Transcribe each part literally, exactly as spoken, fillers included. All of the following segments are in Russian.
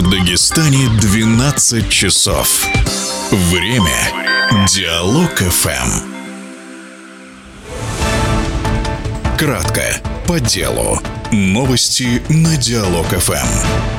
В Дагестане двенадцать часов. Время Диалог эф эм. Кратко, по делу. Новости на Диалог эф эм.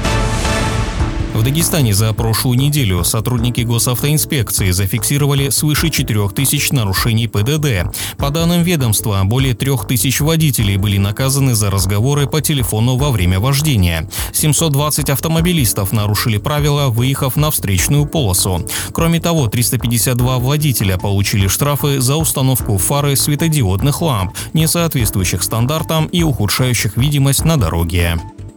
В Дагестане за прошлую неделю сотрудники госавтоинспекции зафиксировали свыше четырех тысяч нарушений пэ дэ дэ. По данным ведомства, более трех тысяч водителей были наказаны за разговоры по телефону во время вождения. семьсот двадцать автомобилистов нарушили правила, выехав на встречную полосу. Кроме того, триста пятьдесят два водителя получили штрафы за установку фары светодиодных ламп, не соответствующих стандартам и ухудшающих видимость на дороге.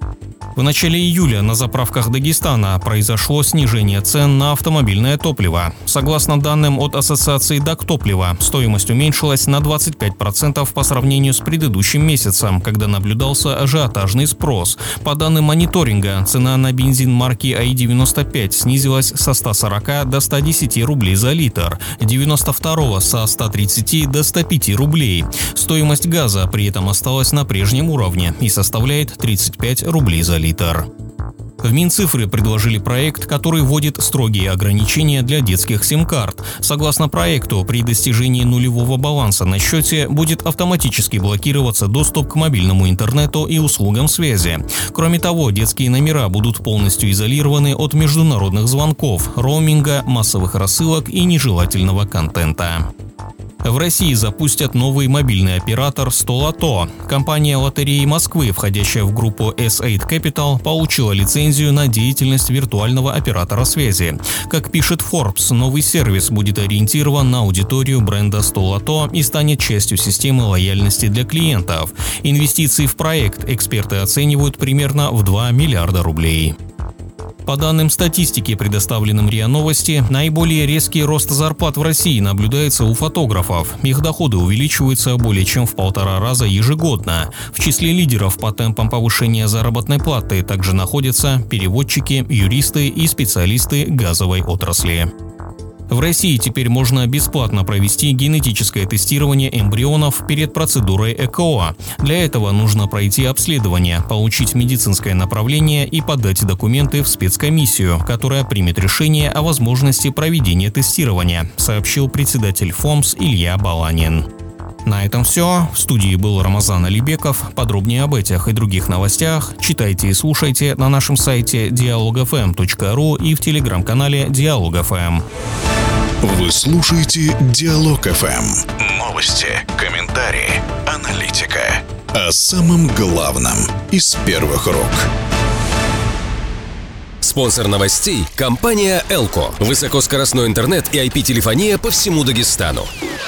В начале июля на заправках Дагестана произошло снижение цен на автомобильное топливо. Согласно данным от ассоциации Дагтоплива, стоимость уменьшилась на двадцать пять процентов по сравнению с предыдущим месяцем, когда наблюдался ажиотажный спрос. По данным мониторинга, цена на бензин марки эй девяносто пять снизилась со ста сорока до ста десяти рублей за литр, девяносто второго со ста тридцати до ста пяти рублей. Стоимость газа при этом осталась на прежнем уровне и составляет тридцать пять рублей за литр. В Минцифры предложили проект, который вводит строгие ограничения для детских сим-карт. Согласно проекту, при достижении нулевого баланса на счете будет автоматически блокироваться доступ к мобильному интернету и услугам связи. Кроме того, детские номера будут полностью изолированы от международных звонков, роуминга, массовых рассылок и нежелательного контента. В России запустят новый мобильный оператор сто лото. Компания лотереи Москвы, входящая в группу эс восемь Capital, получила лицензию на деятельность виртуального оператора связи. Как пишет Forbes, новый сервис будет ориентирован на аудиторию бренда сто лото и станет частью системы лояльности для клиентов. Инвестиции в проект эксперты оценивают примерно в два миллиарда рублей. По данным статистики, предоставленным РИА Новости, наиболее резкий рост зарплат в России наблюдается у фотографов. Их доходы увеличиваются более чем в полтора раза ежегодно. В числе лидеров по темпам повышения заработной платы также находятся переводчики, юристы и специалисты газовой отрасли. В России теперь можно бесплатно провести генетическое тестирование эмбрионов перед процедурой э ка о. Для этого нужно пройти обследование, получить медицинское направление и подать документы в спецкомиссию, которая примет решение о возможности проведения тестирования, сообщил председатель ФОМС Илья Баланин. На этом все. В студии был Рамазан Алибеков. Подробнее об этих и других новостях читайте и слушайте на нашем сайте диалог эф эм точка ру и в телеграм-канале Диалог эф эм. Вы слушаете Диалог эф эм. Новости, комментарии, аналитика. О самом главном из первых рук. Спонсор новостей – компания Элко. Высокоскоростной интернет и ай пи-телефония по всему Дагестану.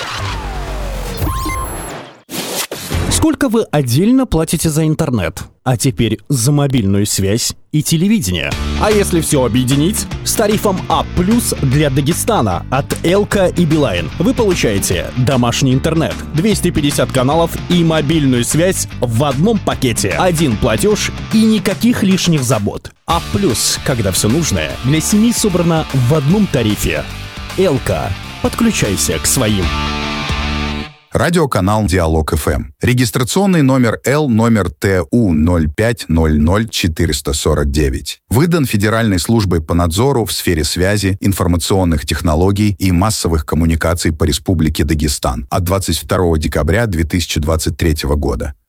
Сколько вы отдельно платите за интернет? А теперь за мобильную связь и телевидение. А если все объединить? С тарифом А плюс для Дагестана от Элка и Билайн вы получаете домашний интернет, двести пятьдесят каналов и мобильную связь в одном пакете. Один платеж и никаких лишних забот. А плюс, когда все нужное для семьи собрано в одном тарифе. Элка. Подключайся к своим. Радиоканал Диалог эф эм. Регистрационный номер Л номер Т У ноль пять ноль ноль четыреста сорок девять. Выдан Федеральной службой по надзору в сфере связи, информационных технологий и массовых коммуникаций по Республике Дагестан от двадцать второго декабря две тысячи двадцать третьего года.